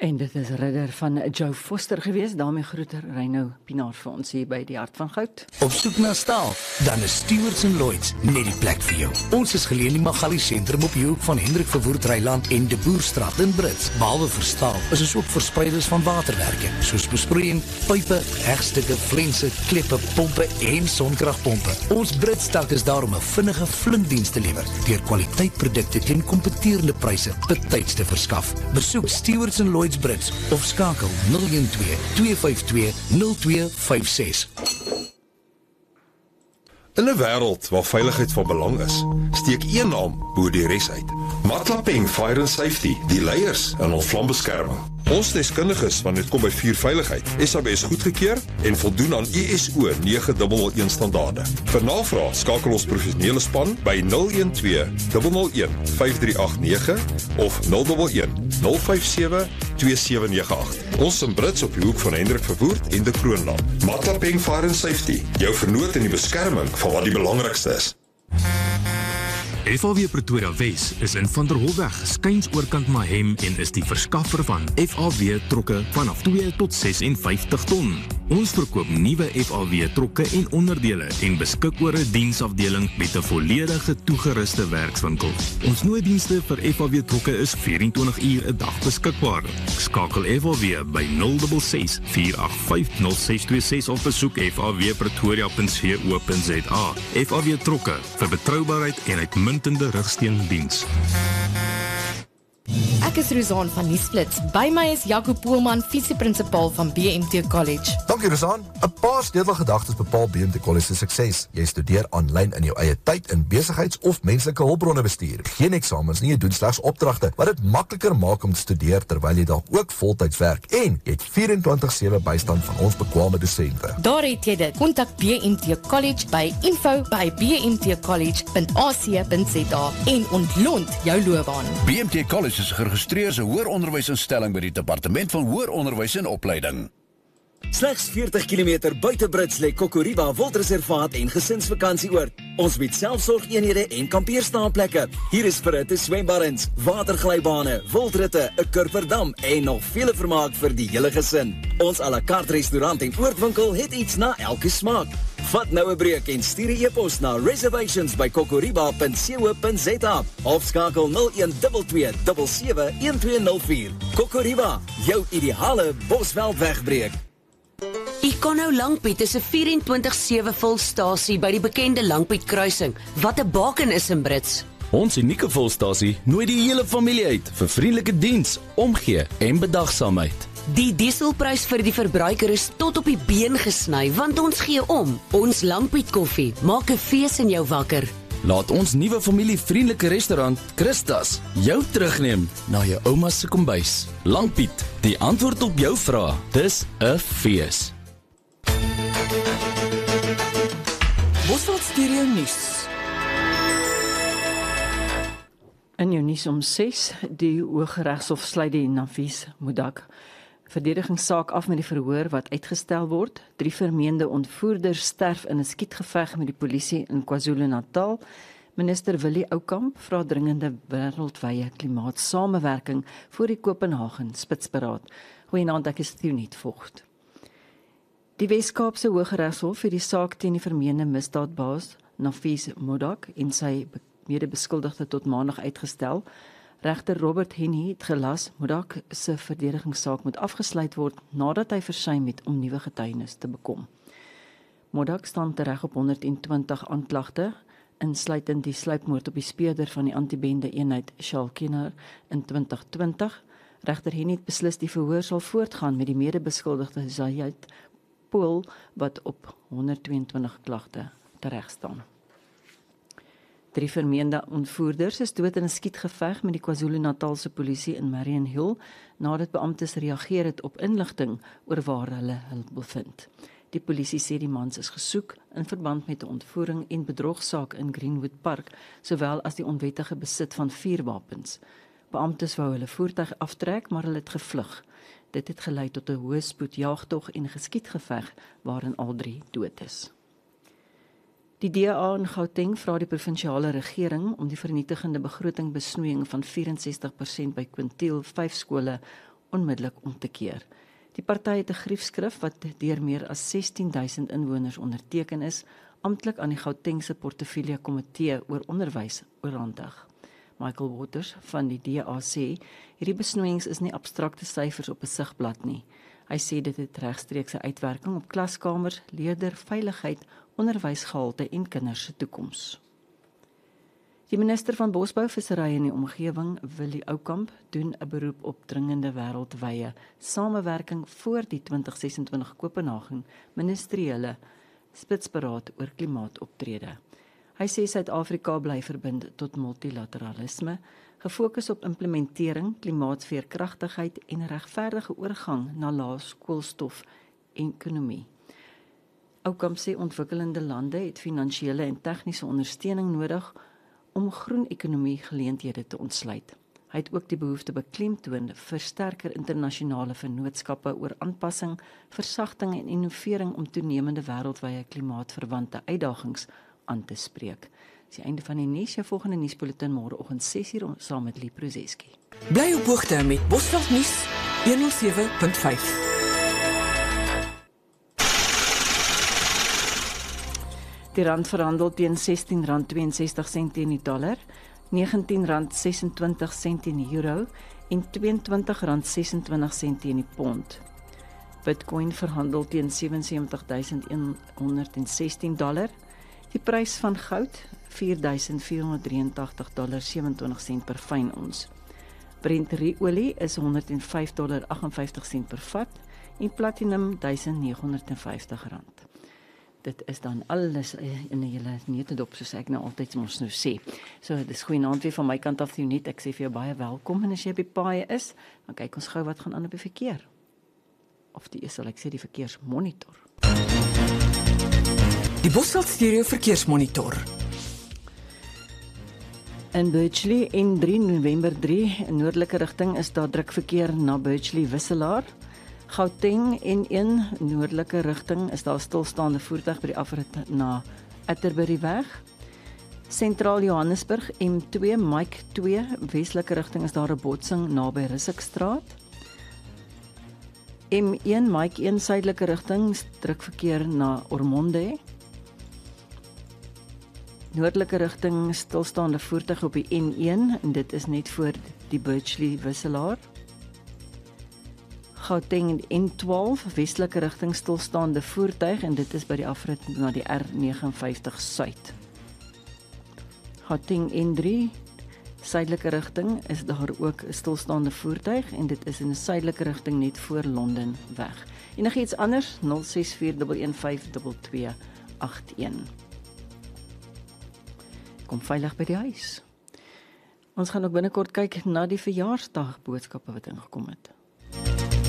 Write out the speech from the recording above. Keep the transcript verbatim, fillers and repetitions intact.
En dit is ridder van Joe Foster geweest, daarmee groeter Reino Pinaar vir ons hier by die Hart van Goud. Op soek na staal, dan is Stewards en Lloyds net die plek vir jou. Ons is geleë in die Magali sentrum op die hoek van Hendrik Verwoerd Dreiland en De Boerstraat in Brits. Behalwe vir staal, is ons ook verspreiders van waterwerke, soos besproeiing, pype, hegstukke, flense, kleppe, pompe en sonkragpompe. Ons Brits tak is daar om 'n vinnige flinkdiens te lewer, deur kwaliteitprodukte teen kompeterende pryse betyds te verskaf. Besoek Stewards en Lloyds Brits of skakel nul een twee, twee vyf twee, nul twee vyf ses. In 'n wêreld waar veiligheid van belang is, steek een naam bo die res uit. Matlapeng Fire and Safety, die leiers in ons vlambeskerming. Ons deskundiges wanneer dit kom by vuurveiligheid, S A B S goedgekeur en voldoen aan I S O nege nul nul een standaarde. Vir navraag skakel ons professionele span by nul een twee, nul nul een, vyf drie agt nege of nul een een, nul vyf sewe, twee sewe nege agt. Ons in Brits op die hoek van Hendrik Verwoerd en De Kroonland. Matlapeng Fire and Safety, jou vernoot in die beskerming van wat die belangrikste is. F A W Pretoria Wes is in Van der Holweg, skuins oorkant Mahem en is die verskaffer van F A W trokke vanaf twee tot ses en vyftig ton. Ons verkoop nuwe F A W trokke en onderdele en beskik oor 'n diensafdeling met 'n volledige toegeruste werkswinkel. Ons nooddienste vir F A W trokke is vyf en twintig uur 'n dag beskikbaar. Skakel F A W by nul ses ses, vier agt vyf, nul ses twee ses of besoek f a w pretoria punt co punt za. F A W trokke vir betroubaarheid en uitmuntende rigsteundiens. Ek is Rosan van Nuusflits. By my is Jaco Poelman, visieprinsipal van B M T College. Dankie Rosan. 'n Paar sleutelgedagtes bepaal B M T College se sukses. Jy studeer aanlyn in jou eie tyd in besigheids- of menslike hulpbronne bestuur. Geen eksamens nie, jy doen slegs opdragte, wat dit makliker maak om te studeer terwyl jy dalk ook voltyds werk. En jy het vierentwintig sewe bystand van ons bekwame dosente. Daar het jy dit. Kontak B M T College by info by b m t college punt a c punt z a en ontlont jou loopbaan. B M T College is geregistreerde hoëronderwysinstelling by die Departement van Hoër Onderwys en Opleiding. Slegs veertig kilometer buite Brits lê Kokoriba Wildreservaat en gesinsvakantieoord. Ons bied selfsorgeenhede en kampeerstaanplekke. Hier is verhitte swembaddens, waterglybane, wildritte, 'n kurperdam en nog vele vermaak vir die hele gesin. Ons à la carte restaurant en oordwinkel het iets na elke smaak. Vat nou 'n breek en stuur 'n e-pos na reservations by kokoriba punt co punt za of skakel nul een twee twee sewe sewe een twee nul vier. Kokoriba, jou ideale Bosveld wegbreek. Econo Langpiet is 'n vyf-en-twintig sewe volstasie by die bekende Langpiet kruising, wat 'n baken is in Brits. Ons unieke volstasie nooi die hele familie uit vir vriendelike diens, omgee en bedagsaamheid. Die dieselprys vir die verbruiker is tot op die been gesny, want ons gee om. Ons Langpiet koffie maak 'n fees in jou wakker. Laat ons nuwe familievriendelike restaurant, Christas, jou terugneem na jou ouma se kombuis. Langpiet, die antwoord op jou vrae. Dis 'n fees. Bosveld Studio Nuus. In jou nuus om ses, die Hooggeregshof sluit die Nafis Modak verdedigingssaak af met die verhoor wat uitgestel word. Drie vermeende ontvoerders sterf in 'n skietgeveg met die polisie in KwaZulu-Natal. Minister Willie Oukamp vra dringende wêreldwye klimaatsamewerking voor die Kopenhagen Spitsberaad. Goeienaand, ek is Theoniet Vogt. Die Wes-Kaapse Hooggeregshof het die saak teen die vermeende misdaadbaas Nafis Modak en sy medebeskuldigde tot maandag uitgestel. Regter Robert Henny het gelas Modak se verdedigingssaak moet afgesluit word nadat hy versuim het om nuwe getuienis te bekom. Modak staan tereg op honderd en twintig aanklagte, insluitend die sluipmoord op die speurder van die antibende eenheid Charles Kenner in twintig twintig. Regter Henny het beslis die verhoor sal voortgaan met die medebeskuldigde Zayed Pool wat op honderd twee en twintig klagte tereg staan. Drie vermeende ontvoerders is dood in 'n skietgeveg met die KwaZulu-Natalse polisie in Marion Hill nadat beamptes reageer het op inligting oor waar hulle hul bevind. Die polisie sê die mans is gesoek in verband met 'n ontvoering en bedrogsaak in Greenwood Park, sowel as die onwettige besit van vuurwapens. Beamptes wou hulle voertuig aftrek, maar hulle het gevlug. Dit het gelei tot 'n hoë spoed jaagtog en geskietgeveg waarin al drie dood is. Die D A in Gauteng vra die provinsiale regering om die vernietigende begrotingbesnoeiing van vyf en sestig persent by kwintiel vyf skole onmiddellik om te keer. Die party het 'n griefskrif wat deur meer as sestien duisend inwoners onderteken is, amptelik aan die Gautengse Portefeulje Komitee oor onderwys oorhandig. Michael Waters van die D A sê, hierdie besnoeiings is nie abstrakte syfers op 'n sigblad nie. Hy sê dit het regstreekse uitwerking op klaskamers, leerder, veiligheid, onderwysgehalte en kinders se toekoms. Die minister van Bosbou, Visserry en die Omgewing, Willie Oukamp, doen 'n beroep op dringende wêreldwye samewerking voor die twintig ses en twintig Kopenhagen ministeriële spitsberaad oor klimaatoptrede. Hy sê Suid-Afrika bly verbind tot multilateralisme, gefokus op implementering, klimaatsveerkragtigheid en regverdige oorgang na lae koolstof ekonomie. Oukamp sê ontwikkelende lande het finansiële en tegniese ondersteuning nodig om groen-ekonomie geleenthede te ontsluit. Hy het ook die behoefte beklemtoon vir sterker internasionale vennootskappe oor aanpassing, versagting en innovering om toenemende wêreldwye klimaatverwante uitdagings aan te spreek. Dis die einde van die nuus. Jou volgende nuusbulletin môreoggend ses uur saam met Lee Prozeski. Bly op hoogte met Bosveld nuus honderd sewe punt vyf. Die rand verhandel teen sestien rand tweeënsestig sent teen die dollar, negentien rand sesentwintig sent teen die euro en tweeëntwintig rand sesentwintig sent teen die pond. Bitcoin verhandel teen sewe en sewentig duisend een honderd en sestien dollar. Die prys van goud vier duisend vier honderd drieëntagtig dollar sewenentwintig sent per fyn ons. Brent olie is honderd en vyf dollar agt en vyftig sent per vat en platinum duisend nege honderd en vyftig rand. Dit is dan alles in 'n hele neutedop, soos ek nou altyd ons nou sê. So, dis goeienaand weer van my kant af, Net. Ek sê vir jou baie welkom en as jy op die paaie is, dan kyk ons gou wat gaan aan op die verkeer. Of die sal ek sê die verkeersmonitor. Die Bosveld Stereo Verkeersmonitor. In Birchley N drie November drie in noordelike rigting is daar druk verkeer na Birchley Wisselaar. Gauteng N een noordelike rigting is daar stilstaande voertuig by die afrit na Atterbury-weg. Sentraal Johannesburg M twee Mike twee westelike rigting is daar 'n botsing naby Rissikstraat. M een Mike een suidelike rigting druk verkeer na Ormonde. Noordelike rigting stilstaande voertuig op die N een en dit is net voor die Birchley Wisselaar. Gauteng N twaalf westelike rigting stilstaande voertuig en dit is by die afrit na die R vyf nege Suid. Gauteng N drie suidelike rigting is daar ook 'n stilstaande voertuig en dit is in 'n suidelike rigting net voor Londen weg. Enigiets anders nul ses vier een een vyf twee twee agt een. Kom veilig by die huis. Ons gaan ook binnekort kyk na die verjaarsdag boodskappe wat ingekom het.